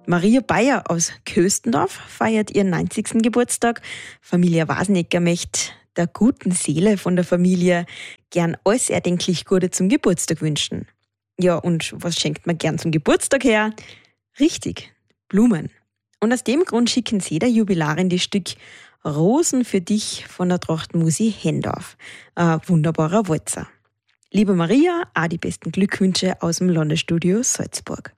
Maria Bayer aus Köstendorf feiert ihren 90. Geburtstag. Familie Wasenecker möchte der guten Seele von der Familie gern alles erdenklich Gute zum Geburtstag wünschen. Ja, und was schenkt man gern zum Geburtstag her? Richtig, Blumen. Und aus dem Grund schicken sie der Jubilarin das Stück Rosen für dich von der Trachtmusi Hendorf. Ein wunderbarer Walzer. Liebe Maria, auch die besten Glückwünsche aus dem Landesstudio Salzburg.